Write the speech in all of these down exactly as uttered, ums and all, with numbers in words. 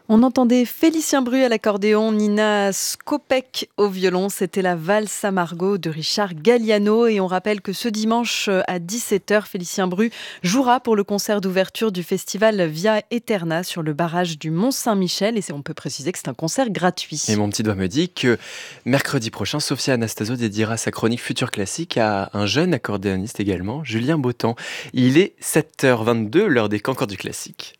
On entendait Félicien Bru à l'accordéon, Nina Skopek au violon. C'était la valse à Margot de Richard Galliano. Et on rappelle que ce dimanche à dix-sept heures, Félicien Bru jouera pour le concert d'ouverture du festival Via Eterna sur le barrage du Mont-Saint-Michel. Et c'est- on peut préciser que c'est un concert gratuit. Et mon petit doigt me dit que mercredi prochain, Sophia Anastasio dédiera sa chronique Futur Classique à un jeune accordéoniste également, Julien Bottan. Il est sept heures vingt-deux, l'heure des cancans du classique.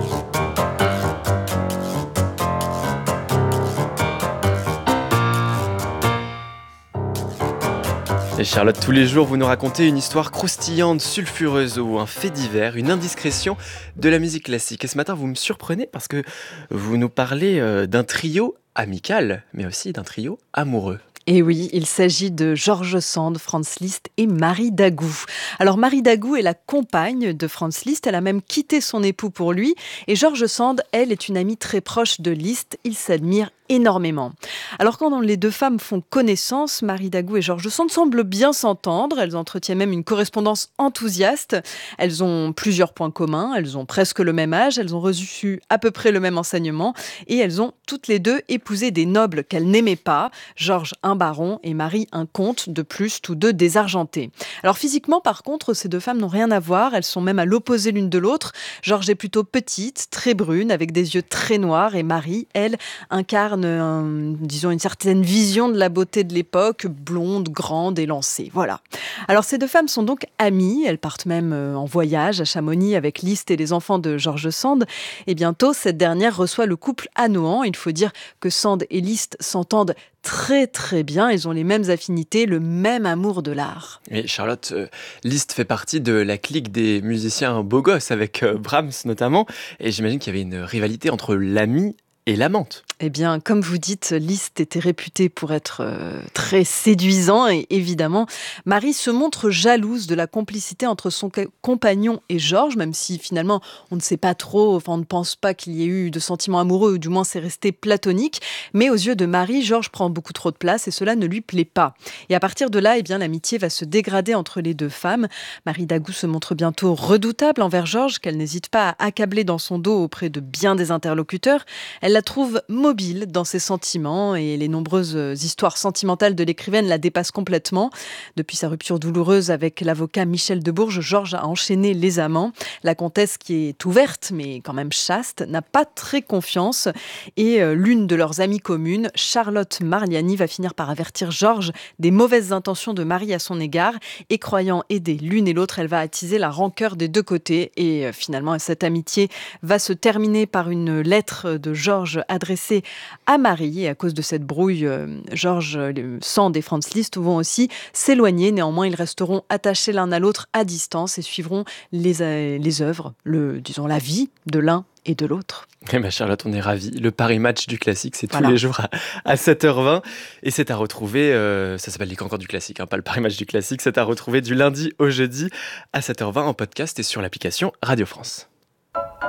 Et Charlotte, tous les jours, vous nous racontez une histoire croustillante, sulfureuse ou un fait divers, une indiscrétion de la musique classique. Et ce matin, vous me surprenez parce que vous nous parlez euh, d'un trio amical, mais aussi d'un trio amoureux. Et oui, il s'agit de George Sand, Franz Liszt et Marie Dagou. Alors Marie Dagou est la compagne de Franz Liszt, elle a même quitté son époux pour lui. Et George Sand, elle, est une amie très proche de Liszt, ils s'admirent énormément. Alors quand les deux femmes font connaissance, Marie Dagou et George Sand semblent bien s'entendre, elles entretiennent même une correspondance enthousiaste. Elles ont plusieurs points communs, elles ont presque le même âge, elles ont reçu à peu près le même enseignement et elles ont toutes les deux épousé des nobles qu'elles n'aimaient pas, Georges un baron et Marie un comte, de plus tous deux désargentés. Alors physiquement par contre, ces deux femmes n'ont rien à voir, elles sont même à l'opposé l'une de l'autre. Georges est plutôt petite, très brune, avec des yeux très noirs et Marie, elle, incarne un, disons une certaine vision de la beauté de l'époque, blonde, grande, élancée. Voilà. Alors ces deux femmes sont donc amies, elles partent même en voyage à Chamonix avec Liszt et les enfants de George Sand. Et bientôt, cette dernière reçoit le couple à Nohant. Il faut dire que Sand et Liszt s'entendent très très bien, ils ont les mêmes affinités, le même amour de l'art. Et Charlotte, euh, Liszt fait partie de la clique des musiciens beaux gosses, avec euh, Brahms notamment, et j'imagine qu'il y avait une rivalité entre l'ami et l'amante. Eh bien, comme vous dites, Liszt était réputé pour être euh, très séduisant et évidemment, Marie se montre jalouse de la complicité entre son ca- compagnon et Georges, même si finalement on ne sait pas trop, enfin on ne pense pas qu'il y ait eu de sentiments amoureux, ou du moins c'est resté platonique. Mais aux yeux de Marie, Georges prend beaucoup trop de place et cela ne lui plaît pas. Et à partir de là, eh bien, l'amitié va se dégrader entre les deux femmes. Marie Dagou se montre bientôt redoutable envers Georges, qu'elle n'hésite pas à accabler dans son dos auprès de bien des interlocuteurs. Elle la trouve mobile dans ses sentiments et les nombreuses histoires sentimentales de l'écrivaine la dépassent complètement. Depuis sa rupture douloureuse avec l'avocat Michel de Bourges, Georges a enchaîné les amants. La comtesse, qui est ouverte mais quand même chaste, n'a pas très confiance et euh, l'une de leurs amies communes, Charlotte Mariani, va finir par avertir Georges des mauvaises intentions de Marie à son égard et croyant aider l'une et l'autre, elle va attiser la rancœur des deux côtés et euh, finalement cette amitié va se terminer par une lettre de Georges adressée à Marie. Et à cause de cette brouille, euh, Georges Sand et Franz Liszt vont aussi s'éloigner. Néanmoins, ils resteront attachés l'un à l'autre à distance et suivront les, euh, les œuvres, le, disons la vie de l'un et de l'autre. Eh ben Charlotte, on est ravis. Le Paris Match du classique, c'est Voilà. tous les jours à, à sept heures vingt. Et c'est à retrouver, euh, ça s'appelle les cancans du classique, hein, pas le Paris Match du classique. C'est à retrouver du lundi au jeudi à sept heures vingt en podcast et sur l'application Radio France.